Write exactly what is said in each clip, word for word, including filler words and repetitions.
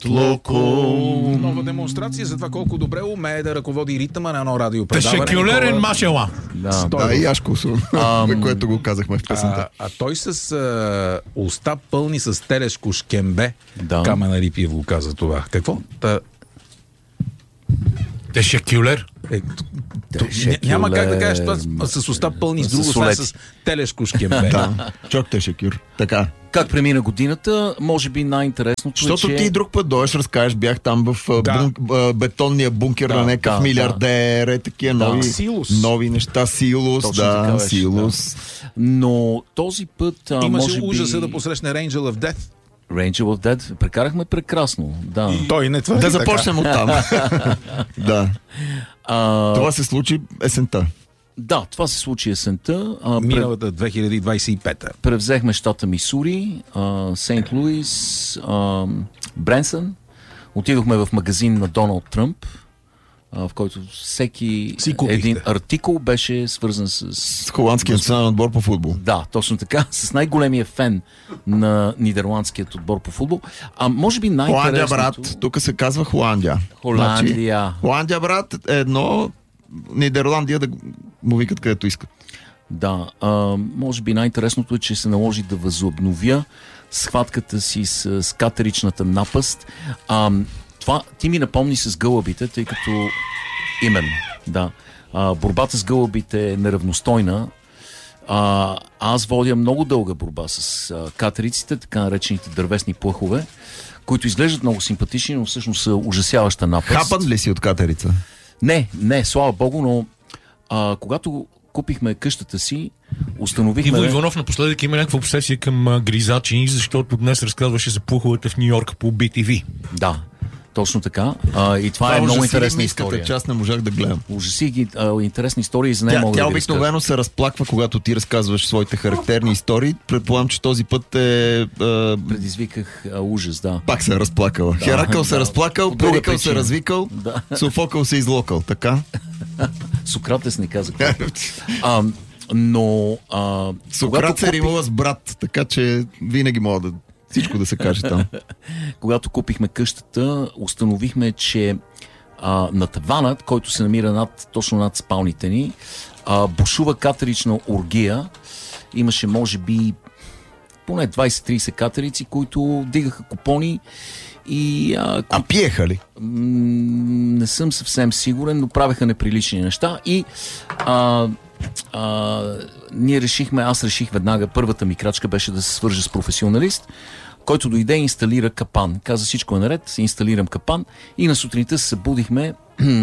Тлоком. Нова демонстрация за това колко добре умее да ръководи ритъма на едно радиопредаване. Тешекюлерен машела. Да, да, и Яшко Сун, което го казахме в песента. А, а той с а, уста пълни с телешко шкембе, Да. Камена Рипиев го каза това. Какво? Та, Тешекюлер. е, т- ня- няма как да кажеш това с уста пълни с друго, С освен олети. с телешко шкембе. Да, чок Тешекюр. Така. Как премина годината, може би най-интересното е, Защото че... ти друг път дойдеш, разкажеш, бях там в а, Да. бунк, а, бетонния бункер Да, на някакъв да, милиардер, е такива Да. нови, Силус. нови неща. Силус, Точно така да, беше, Силус. Но този път, а, Имаше може би... ужаса да посрещне Angel of Death. Ranger of Dead, прекарахме прекрасно, да. Той не твърди Да така. започнем от там. Да. А, Това се случи есента. да, това се случи есента. А, пре- Миналата две хиляди двадесет и пета. превзехме щата Мисури, а, Сейнт Луис, а, Бренсън. Отидохме в магазин на Доналд Тръмп, а, в който всеки Си купихте. един артикул беше свързан с... С холандския национален отбор по футбол. Да, точно така, с най-големия фен на нидерландският отбор по футбол. А може би Холандия, най-интересното... брат. Тук се казва Холандия. Холандия. Значи, Холандия, брат, е едно. Нидерландия да му викат където искат. Да, а, може би най-интересното е, че се наложи да възобновя схватката си с, с катеричната напаст. А, това ти ми напомни с гълъбите, тъй като именно, да. А, борбата с гълъбите е неравностойна. А, аз водя много дълга борба с а, катериците, така наречените дървесни плъхове, които изглеждат много симпатични, но всъщност са ужасяваща напаст. Хапан ли си от катерица? Не, не, слава богу, но а, когато купихме къщата си, установихме... Иво Иванов напоследък има някаква обсесия към а, гризачи, защото днес разказваше за плуховете в Ню Йорк по Би Ти Ви. Да, точно така. А, и това, е много интересна история. Част не можах да гледам. Ужаси ги, а, интересни истории, за нея Тя, мога тя да ви обикновено се разплаква, когато ти разказваш своите характерни истории. Предполагам, че този път е... А, предизвиках а, ужас, да. пак се е разплакала. Да, Херакъл се да. разплакал, По друга Перикъл се причина. развикал, Да. Софокъл се излокал. Така? Сократес не каза какво. а, но... А, Сократ се купих- римува с брат, така че винаги мога да всичко да се каже там. Когато купихме къщата, установихме, че а, на таванът, който се намира над, точно над спалните ни, а, бушува катерична оргия. Имаше, може би, поне двайсет-трийсет катерици, които дигаха купони и... А, А пиеха ли? м, не съм съвсем сигурен, но правеха неприлични неща и а, а, ние решихме, аз реших веднага, първата ми крачка беше да се свържа с професионалист, който дойде и инсталира капан. Каза, всичко е наред, инсталирам капан и на сутринта се събудихме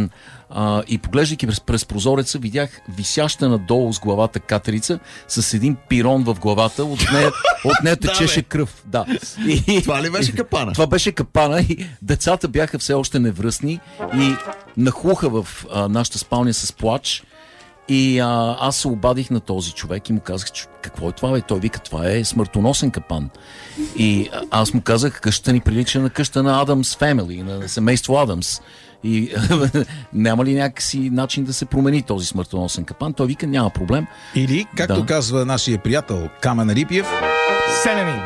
а, и поглеждайки през, през прозореца, видях висяща надолу с главата катерица с един пирон в главата, от нея, от нея течеше кръв. Да. И, Това ли беше капана? това беше капана и децата бяха все още невръстни и нахлуха в а, нашата спалня с плач. И а, аз се обадих на този човек и му казах, че какво е това, бе? Той вика, това е смъртоносен капан. И а, аз му казах, къщата ни прилича на къща на Адамс Фемели, на семейство Адамс. И няма ли някакси начин да се промени този смъртоносен капан? Той вика, няма проблем. Или, както Да. казва нашия приятел Камен Рипиев, Селянин.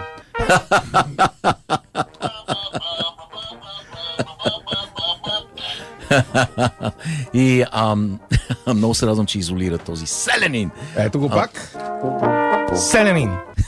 И ам, много се радвам, че изолира този селянин. ето го пак. Селянин.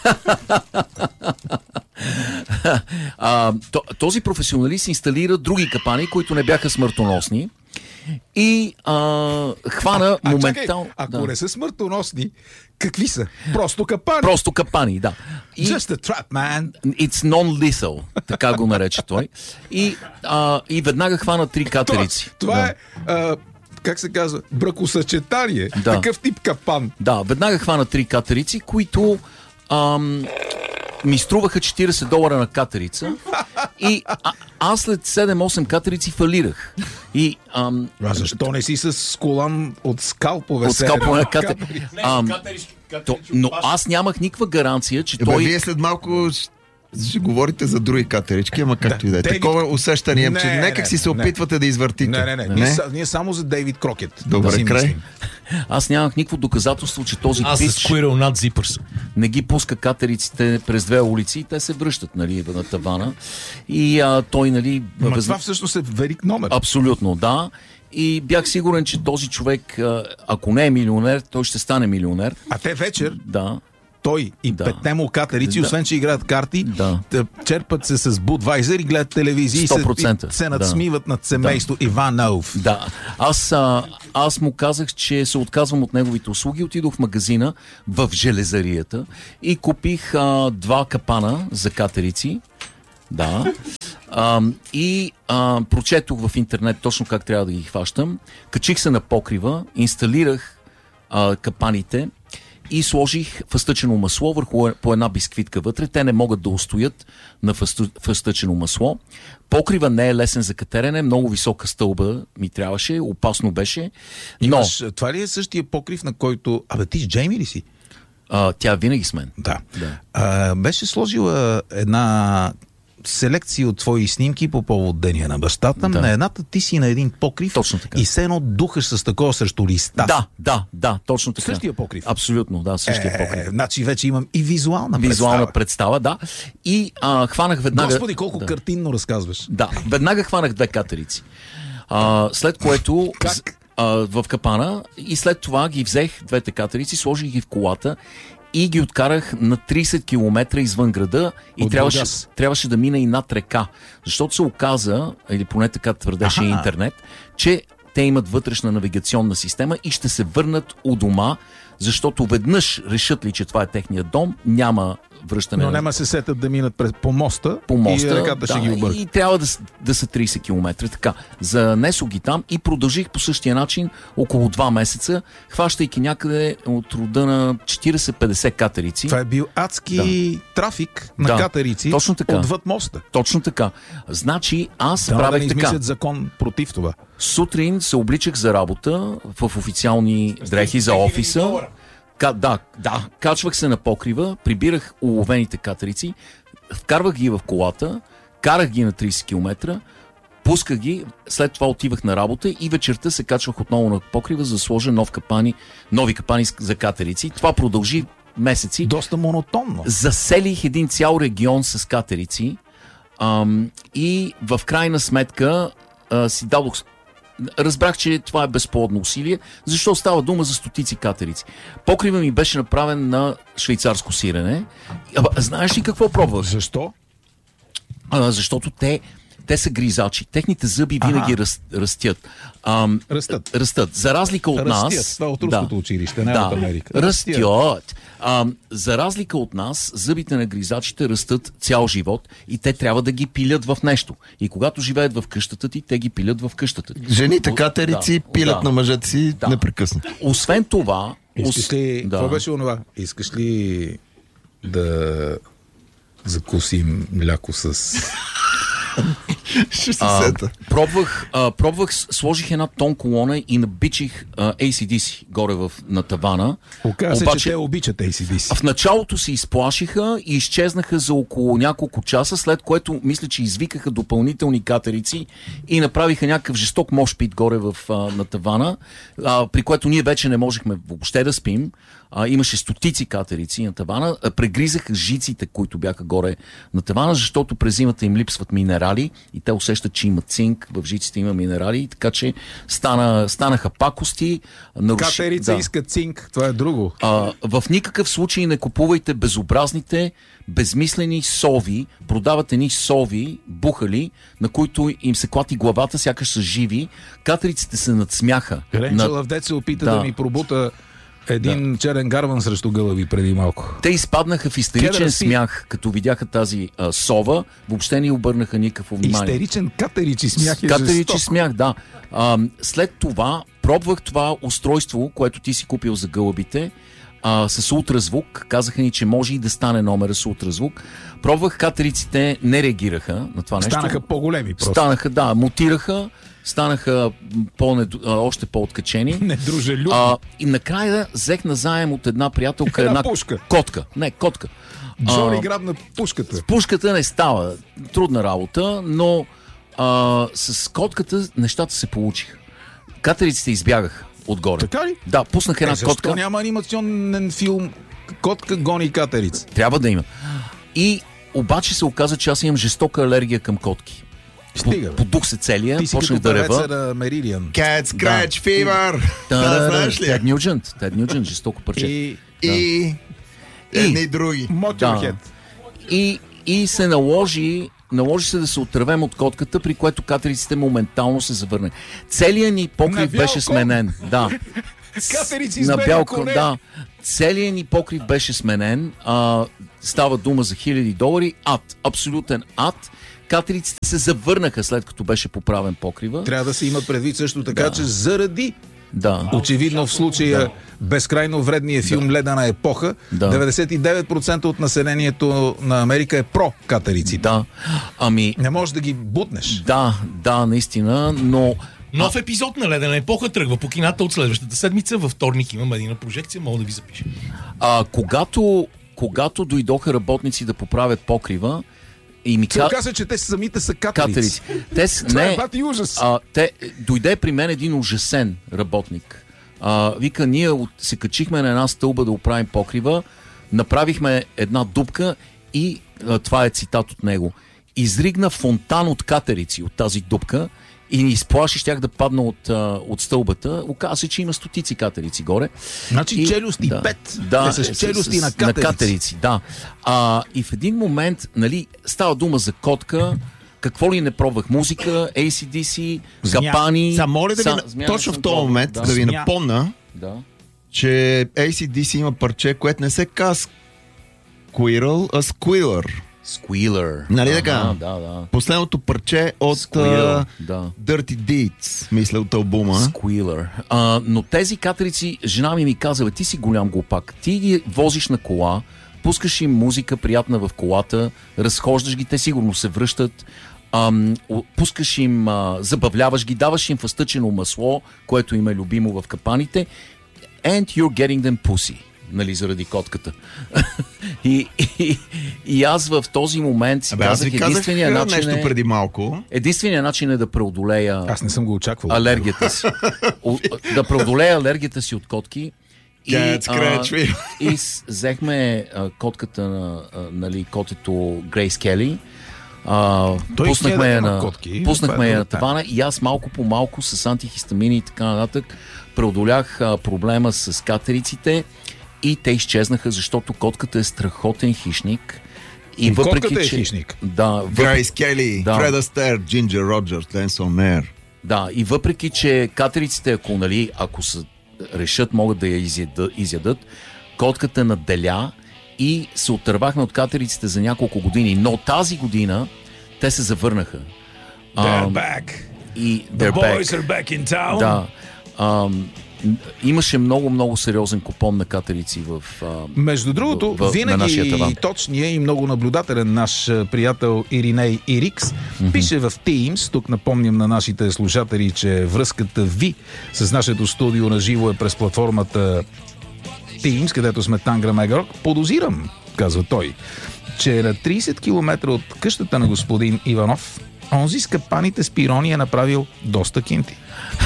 А, то, този професионалист инсталира други капани, които не бяха смъртоносни и а, хвана А моментално... чакай, ако да. не са смъртоносни, какви са? Просто капани. Просто капани, да. И Just a trap, man. it's non-lethal, така го нарече той. И, а, и веднага хвана три катерици. Това да. е, а, как се казва, бракосъчетание. Да. Такъв тип капан. Да, веднага хвана три катерици, които ам, ми струваха четирийсет долара на катерица и а, аз след седем-осем катерици фалирах. И ам, А защо не си с колан от скалпове? от скалпове на катер... Капри. ам, то, но аз нямах никаква гаранция, че Е, бе, той... вие след малко ще говорите за други катерички, ама както и да е. Дейвид- Такова усещане имам, че Не, някак не, си се не. опитвате да извъртите. Не, не, не. не? Ние, са- ние само за Дейвид Крокет. Добре, да си край. мислим. Аз нямах никакво доказателство, че този Аз с пич Squirrel над Zippers. не ги пуска катериците през две улици и те се връщат, нали, на тавана. И а, той, нали... Ма въз- това всъщност е велик номер. Абсолютно, да. И бях сигурен, че този човек, а, ако не е милионер, той ще стане милионер. А те вечер, Да. той и Да. петте му катерици, Да. освен че играят карти, Да. да, черпат се с Будвайзер и гледат телевизия и сто се, процента. и се Да. надсмиват над семейство Иванов. Да. Аз, а, аз му казах, че се отказвам от неговите услуги. Отидох в магазина в железарията и купих а, два капана за катерици. Да. А, и а, прочетох в интернет точно как трябва да ги хващам. Качих се на покрива, инсталирах а, капаните и сложих фъстъчено масло върху по една бисквитка вътре. Те не могат да устоят на фъсту, фъстъчено масло. Покрива не е лесен за катерене, много висока стълба ми трябваше, опасно беше. Но Имаш, това ли е същия покрив, на който... Абе, ти с Джейми ли си? а, тя винаги с мен. Да. Да. А, беше сложила една селекция от твои снимки по повод деня на бащата. Да. На едната ти си на един покрив. Точно така. И все едно духаш с такова срещу листа. Да, да, да, точно така. Същия покрив. Абсолютно, да, същия Е, покрив. значи вече имам и визуална, Визуална представа. представа, да. И а, хванах веднага... Господи, колко да. картинно разказваш. Да, веднага хванах две катерици. А, след което Как? з- а, в капана и след това ги взех двете катерици, сложих ги в колата и ги откарах на трийсет километра извън града и От трябваше, Бургас. трябваше да мина и над река. Защото се оказа, или поне така твърдеше Аха. интернет, че те имат вътрешна навигационна система и ще се върнат у дома, защото веднъж решат ли, че това е техният дом, няма връщане Но на няма се сетят да минат през, по моста, по моста. и реката да, ще ги обърка. и трябва да, с- да са трийсет километра. Така, занесох ги там и продължих по същия начин около два месеца, хващайки някъде от рода на четирийсет-петдесет катерици. Това е бил адски трафик на Да, катерици точно така. отвъд моста. Точно така. Значи аз Трябва да правех не така. измислят закон против това. Сутрин се обличах за работа в официални дрехи за офиса. Ка, да, да. Качвах се на покрива, прибирах уловените катерици, вкарвах ги в колата, карах ги на трийсет километра, пусках ги, след това отивах на работа и вечерта се качвах отново на покрива, за да сложа нов капани, нови капани за катерици. Това продължи месеци. Доста монотонно. Заселих един цял регион с катерици ам, и в крайна сметка а, си дадох. Разбрах, че това е безплодно усилие, защото става дума за стотици катерици. Покрива ми беше направен на швейцарско сирене. Аба, знаеш ли какво пробвах? Защо? А, защото те, те са гризачи. Техните зъби винаги Аха. раз, растят. Ам, Растат. Растат. За разлика от Растят. нас... Това е от руското училище, не да, от Америка. Растят. А, за разлика от нас, зъбите на гризачите растат цял живот и те трябва да ги пилят в нещо. И когато живеят в къщата ти, те ги пилят в къщата ти. Жените О, катерици да, пилят да. на мъжете си Да. непрекъснато. Освен това... Искаш ли... Да. Какво беше онова? Искаш ли да закусим мляко с... Ще се А, сета. пробвах, а, пробвах, с- сложих една тон колона и набичих а, ей си ди си горе в, на тавана. Оказва се, Обаче- че те обичат ей си ди си. В началото се изплашиха и изчезнаха за около няколко часа, след което мисля, че извикаха допълнителни катерици и направиха някакъв жесток мошпит горе в, а, на тавана, а, при което ние вече не можехме въобще да спим. А, имаше стотици катерици на тавана, а, прегризаха жиците, които бяха горе на тавана, защото през зимата им липсват минерали и те усещат, че има цинк, в жиците има минерали, така че стана, станаха пакости. Наруши... Катерица да. иска цинк, това е друго. А, в никакъв случай не купувайте безобразните, безмислени сови. Продават едни сови, бухали, на които им се клати главата, сякаш са живи. Катериците се надсмяха. Ренча На... Лавдец се опита да. Да. ми пробута един черен гарван срещу гълъби преди малко. Те изпаднаха в истеричен Кедър си. смях, като видяха тази а, сова. Въобще не обърнаха никакво внимание. Истеричен катеричи смях е Катеричи жесток. смях, да. А, след това пробвах това устройство, което ти си купил за гълъбите, а, с ултразвук. Казаха ни, че може и да стане номера с ултразвук. Пробвах, катериците не реагираха на това нещо. Станаха по-големи просто. Станаха, да, мутираха, станаха по още по-откачени. Недружелюбни. А, и накрая взех назаем от една приятелка Една една пушка. котка. Не, котка. Джони грабна пушката. Пушката не става. Трудна работа, но а, с котката нещата се получиха. Катериците избягаха отгоре. Така ли? Да, пуснах една Е, защо котка. няма анимационен филм "Котка гони катерица"? Трябва да има. И обаче се оказа, че аз имам жестока алергия към котки. Стига, бе. Подух се целия, Ти си почнах като да рева. певеца на Меридиан. Cat Scratch Fever. Да, знаеш ли? Тед Нюджент, Тед Нюджент, жестоко парче. И И едни други. Motorhead. И, и се наложи, наложи се да се отървем от котката, при което катериците моментално се завърнаха. Целият ни покрив На бял беше кон. сменен. Да. Катерици с На бели бял коне. кон, да. Целият ни покрив беше сменен. А, става дума за хиляди долари. Ад. Абсолютен ад. Катериците се завърнаха след като беше поправен покрива. Трябва да се има предвид също така, Да. че заради Да. очевидно в случая безкрайно вредния филм "Ледена епоха", Да. деветдесет и девет процента от населението на Америка е про катериците. Да. Ами, Не можеш да ги бутнеш. да, да, наистина, но Нов епизод на "Ледена епоха" тръгва по кината от следващата седмица. Във вторник имам една прожекция, мога да ви запиша. а, когато, когато дойдоха работници да поправят покрива и ми Се ка... оказа, че те самите са катерици. катерици. Те с... Това е не, бати ужас. а, те, дойде при мен един ужасен работник. А, вика, ние от, се качихме на една стълба да оправим покрива, направихме една дупка и а, това е цитат от него. Изригна фонтан от катерици от тази дупка и ни изплаши, щях да падна от, а, от стълбата. Оказа се, че има стотици катерици горе. Значи И- челюсти да, пет. Да, Те са челюсти на на катерици. катерици, да. А, и в един момент, нали, става дума за котка, какво ли не пробвах? Музика, Ей Си Ди Си, Змя. капани. Са, моля да ви, Са- на- змя точно съм в този пробвал, момент да. да ви Змя. напомня, Да. че Ей Си Ди Си има парче, което не се казва Squirrel, а Squealer. Squealer. Нали Ага, така? Да, да. Последното парче от Squealer, а, да. Dirty Deeds, мисля, от албума. Squealer. А, но тези катерици, жена ми ми каза, бе, ти си голям глупак. Ти ги возиш на кола, пускаш им музика приятна в колата, разхождаш ги, те сигурно се връщат, ам, о- пускаш им, а, забавляваш ги, даваш им фъстъчено масло, което им е любимо в капаните, and you're getting them pussy. Нали, заради котката. и, и, и аз в този момент си Абе, аз казах, ви казах единствения а, начин нещо е... преди малко. Единственият начин е да преодолея Аз не съм го очаквал. алергията си. О, да преодолея алергията си от котки. И, Cat Scratch Fever. и с- взехме а, котката на а, нали, котето Грейс Кели. А, Той пуснахме гледа я на на, котки, пуснахме това е я на друга тавана и аз малко по малко с антихистамини и така нататък преодолях а, проблема с катериците и те изчезнаха, защото котката е страхотен хищник. И, И въпреки, котката е че, хищник. Да, въпреки, Грейс Келли, Да. Фред Астер, Джинджер Роджерс, Ленсон Мер. Да, и въпреки, че катериците, ако, нали, ако са, решат, могат да я изядат, изядат, котката наделя и се отървахме от катериците за няколко години. Но тази година те се завърнаха. They're Ам, back. и The they're boys back. are back in town. Да. Ам, имаше много, много сериозен купон на катерици в... ам, Между другото, в- в- на нашия винаги таван. точния и много наблюдателен наш а, приятел Ириней Ирикс mm-hmm. пише в Teams, тук напомним на нашите слушатели, че връзката ви с нашето студио на живо е през платформата Teams, където сме Тангра Мегарок. Подозирам, казва той, че на трийсет километра от къщата на господин Иванов, онзи с капаните с пирони е направил доста кинти.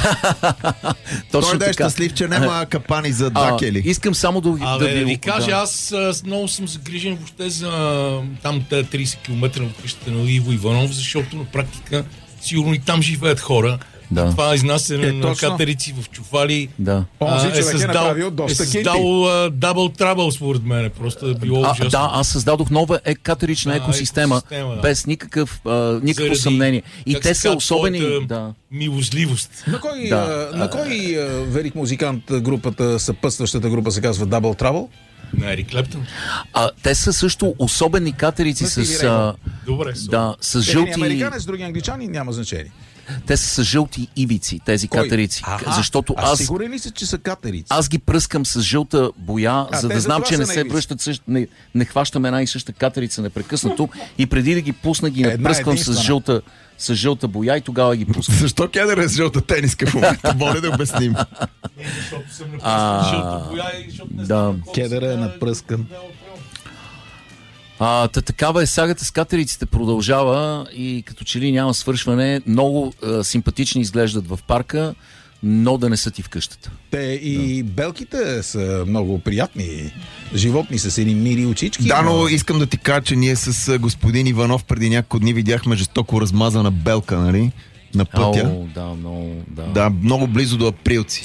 Точно Той да е така. щастлив, че няма капани за А, дакели. искам само да, ви- Абе, да да ви, ви кажа, да. аз а, много съм загрижен въобще за там те трийсет километра в къщата на Иво Иванов, защото на практика сигурно и там живеят хора. Да. Това изнасяне Е, на точно. катерици в чували Да. Онзи а, човек е направил доста е кинти. създал а, дабъл трабъл, според мен. Просто е било А, ужасно. да, аз създадох нова е, катерична Да, екосистема, екосистема, да. без никакъв, а, никакво Заради, съмнение. И как те се са казва, особени. твоята Да. милостливост. На кой, Да. а, на кой а, велик музикант групата, съпътстващата група се казва Double Trouble? На Ерик Клептън. А, те са също особени катерици На Стиви с, Рей а, Добре, са. да, с Един жълти. американец, други англичани, няма значение. Те са с жълти ивици, тези Кой? катерици. Аха, Защото а аз, сигурен ли си, че са катерици? аз ги пръскам с жълта боя, А, за те да за знам, това че са не се наивици. връщат същ, не, не хващам една и съща катерица непрекъснато и преди да ги пусна ги Една напръсквам с единствена. жълта, с жълта боя и тогава ги пускам. Защо Кедър е с жълта тениска в момента? Моля да обясним. Защото съм А, напуснал жълта боя и защото не да. знам колко Кедъра е се- напръскан. А, та, такава е сагата с катериците, продължава и като че ли няма свършване. Много а, симпатични изглеждат в парка, но да не са ти в къщата. Те и да. белките са много приятни животни с едни мили очички. Да, но искам да ти кажа, че ние с господин Иванов преди няколко дни видяхме жестоко размазана белка, нали? На пътя. О, да, много, да. Да, много близо до Априлци.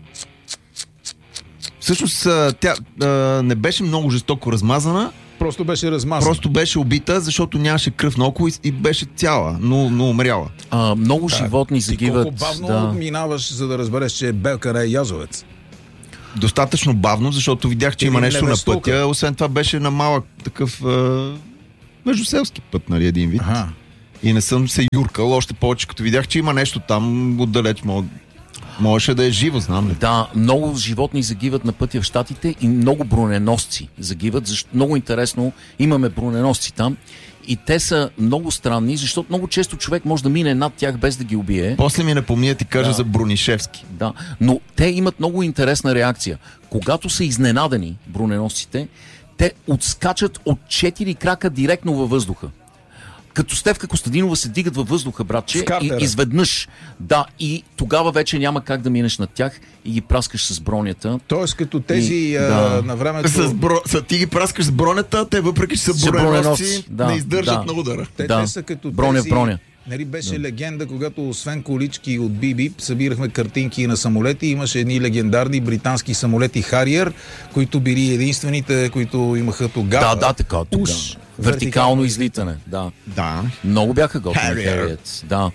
Всъщност тя а, не беше много жестоко размазана. Просто беше размазана. Просто беше убита, защото нямаше кръв на око и, и беше цяла, но, но умряла. А, много да, животни загиват. Колко бавно да. минаваш, за да разбереш, че белка не е язовец? Достатъчно бавно, защото видях, че Или има нещо на стулка. пътя. Освен това беше на малък такъв а, междуселски път, нали, един вид. Ага. И не съм се юркал, още повече като видях, че има нещо там отдалеч. Мог... Можеше да е живо, знам ли. Да, много животни загиват на пътя в Щатите и много броненосци загиват. Защо... Много интересно, имаме броненосци там и те са много странни, защото много често човек може да мине над тях без да ги убие. После ми напомни да ти кажа Да. за Бронишевски. Да, но те имат много интересна реакция. Когато са изненадани броненосците, те отскачат от четири крака директно във въздуха. Като Стефка Костадинова се дигат във въздуха, братче, и изведнъж. Да, и тогава вече няма как да минеш над тях и ги праскаш с бронята. Тоест като тези И, а, да. на времето... С бро... с, ти ги праскаш с бронята, те въпреки че са С броненосци, броненосци, да, не издържат да. на удара. Те, Да. те са като Броня в тези... броня. Нали, беше легенда, когато освен колички от Биби, събирахме картинки на самолети. Имаше едни легендарни британски самолети Хариер, които били единствените, които имаха тогава. Да, да, така, тогава. Уж, Вертикално излитане, да. Да. Много бяха готини Harrier. Хариет, да.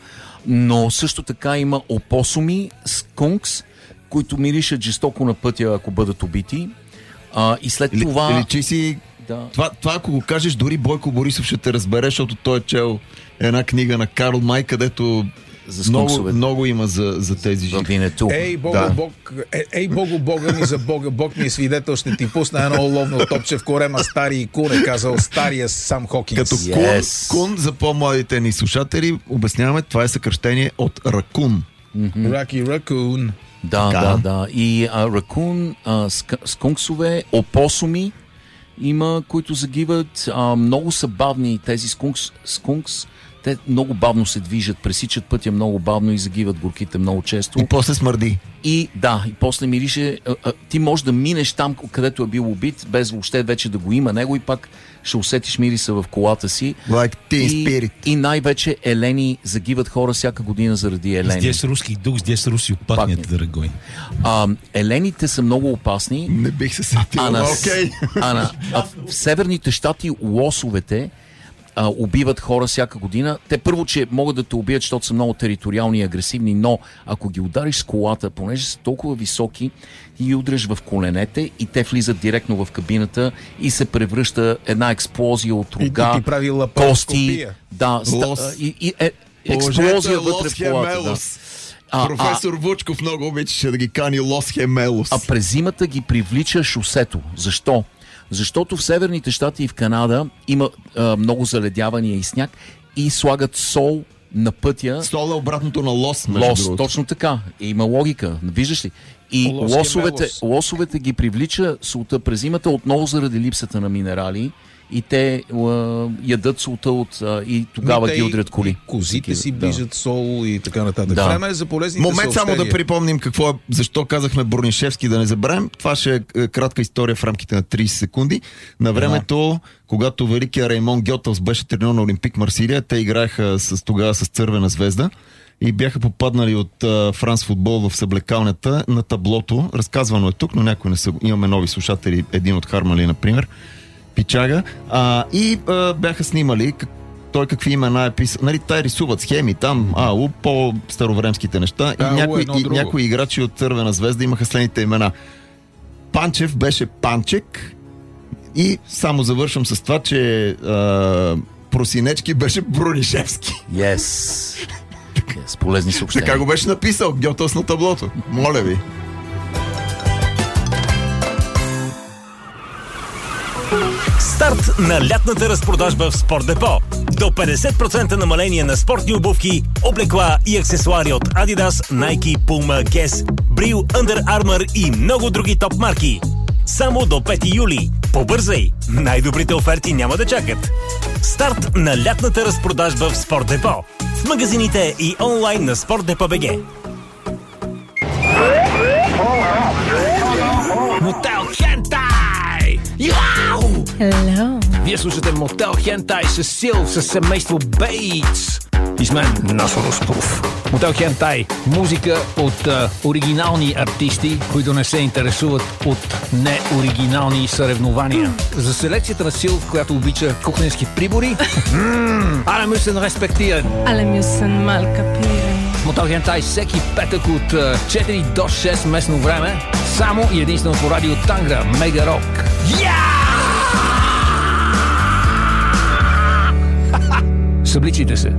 Но също така има опосуми, скункс, които миришат жестоко на пътя, ако бъдат убити. А, и след Или, това... или че си... Да. Това, това ако го кажеш, дори Бойко Борисов ще те разбере, защото той е чел една книга на Карл Май, където За много, скунксовете. много има за, за тези В жители. Винету. Ей, Богу, Да. Бог, е, ей, Богу, Бога ми за Бога, Бог ми е свидетел, ще ти пусна едно ловно топче в корема стари кун, е казал стария Сам Хокинс. Като Yes. кун, кун, за по-младите ни слушатели, обясняваме, това е съкръщение от ракун. Раки Ракун. Да, Така. да, да. И а, ракун, а, ска- скунксове, опосуми има, които загиват. А, много са бавни тези скункс, скункс. Те много бавно се движат, пресичат пътя много бавно и загиват горките много често. И после смърди. И да, и после мирише, а, а, ти можеш да минеш там, където е бил убит, без въобще вече да го има него и пак ще усетиш мириса в колата си. Like teen И, spirit. и най-вече елени, загиват хора всяка година заради елени. Здесь русский дух, здесь Руси пахнет, Пахнет. дорогой. А, елените са много опасни. Не бих се сетил. А, на, Окей. а, на, а в северните щати лосовете а, убиват хора всяка година. Те първо, че могат да те убият, защото са много териториални и агресивни, но ако ги удариш с колата, понеже са толкова високи, ти ги удреш в коленете и те влизат директно в кабината и се превръща една експлозия от И рога, ти прави кости. лапароскопия. Да, ста, Лос. а, и, и е, Положението експлозия е вътре Лос в колата. Да. Хемелос. А, Професор Вучков много обичаше да ги кани Лос Хемелос. А през зимата ги привлича шосето. Защо? Защото в северните щати и в Канада има а, много заледявания и сняг и слагат сол на пътя. Сол е обратното на Лос, между Лос, другото. точно така. Има логика. Виждаш ли? И Лос лосовете, Хемелос. лосовете ги привлича солта през зимата отново заради липсата на минерали и те а, ядат солта от, а, и тогава Те ги и- удрят коли. и Козите си Да. ближат сол и така нататък. Да. Време е за полезните Момент само да съобщения. припомним какво е, защо казахме Бронишевски, да не забравим. Това ще е е, кратка история в рамките на трийсет секунди. На времето, когато великия Раймон Гьотелс беше треньор на Олимпик Марсилия, те играеха с, тогава с Цървена звезда и бяха попаднали от а, Франс футбол в съблекалнята на таблото. Разказвано е тук, но някои не са. Имаме нови слушатели, един от Хармали, например. Пичага. А, и а, бяха снимали как, той какви имена е писал. Нали, те рисуват схеми там, а, у, по-старовремските неща. Да, и у, някои, едно и, друго. някои играчи от Цървена звезда имаха следните имена. Панчев беше Панчек и само завършвам с това, че а, Просинечки беше Бронишевски. Yes. yes. Полезни съобщения. Така го беше написал Гьотелс на таблото. Моля ви. Старт на лятната разпродажба в Спорт Депо. До петдесет процента намаление на спортни обувки, облекла и аксесуари от Adidas, Nike, Puma, Guess, Bril, Under Armour и много други топ марки. Само до пети юли. Побързай! Най-добрите оферти няма да чакат. Старт на лятната разпродажба в Спорт Депо. В магазините и онлайн на Спорт Депо БГ. Мотел Хентай! Яу! Hello. Вие слушате Мотел Хентай с Сил, с семейство Бейтс. И с мен Насо Русков. Мотел Хентай. Музика от а, оригинални артисти, които не се интересуват от неоригинални съревнования. За селекцията на Сил, която обича кухненски прибори. Але müssen респектиран. Alle müssen mal kapieren. Мотел Хентай всеки петък от а, четири до шест местно време. Само и единствено по радио Тангра. Мега Рок. Събличите се.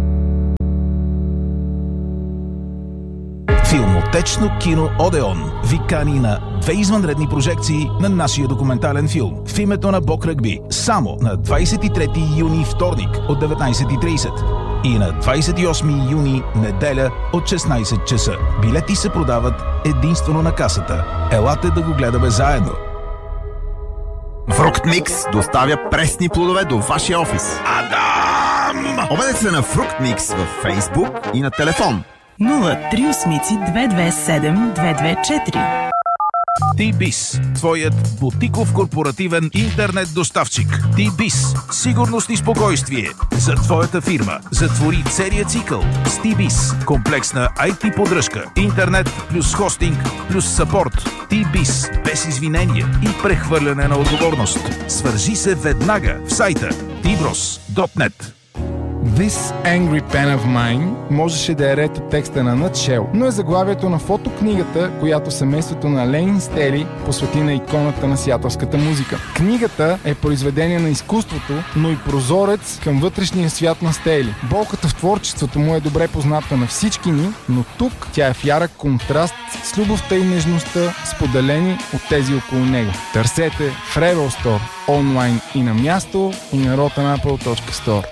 Филмотечно кино Одеон ви кани на две извънредни прожекции на нашия документален филм в името на Бог Ръгби само на двадесет и трети юни вторник от деветнадесет и тридесет и на двадесет и осми юни неделя от шестнадесет часа. Билети се продават единствено на касата. Елате да го гледаме заедно. Фруктмикс доставя пресни плодове до вашия офис. Адам! Обадете се на Фруктмикс във Фейсбук и на телефон нула три осмици две две седем две две четири. T-Biz, твоят бутиков корпоративен интернет доставчик. T-Biz, сигурност и спокойствие за твоята фирма. Затвори целият цикъл с T-Biz. Комплексна ай ти поддръжка, интернет плюс хостинг плюс съпорт. T-Biz, без извинения и прехвърляне на отговорност. Свържи се веднага в сайта ти брос точка нет. This Angry Pen of Mine можеше да е ред от текста на Nutshell, но е заглавието на фотокнигата, която семейството на Ленин Стели посвети на иконата на сиатълската музика. Книгата е произведение на изкуството, но и прозорец към вътрешния свят на Стели. Болката в творчеството му е добре позната на всички ни, но тук тя е в ярък контраст с любовта и нежността, споделени от тези около него. Търсете в Rebel Store, онлайн и на място, и на rotten apple точка store.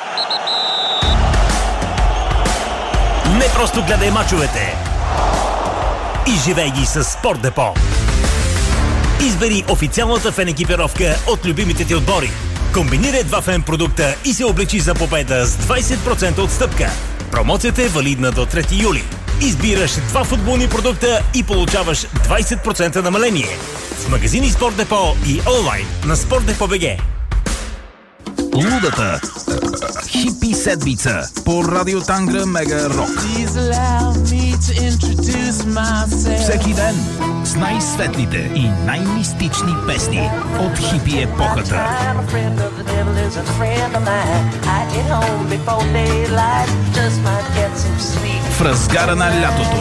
Не просто гледай мачовете, изживей ги с Спорт Депо. Избери официалната фен екипировка от любимите ти отбори. Комбинирай два фен продукта и се обличи за победа с двадесет процента отстъпка. Промоцията е валидна до трети юли. Избираш два футболни продукта и получаваш двадесет процента намаление. В магазини Спорт Депо и онлайн на Спорт Депо БГ. Лудата хипи седмица по радио Тангра Мега Рок. Всеки ден с най-светлите и най-мистични песни от хипи епохата. В разгара на лятото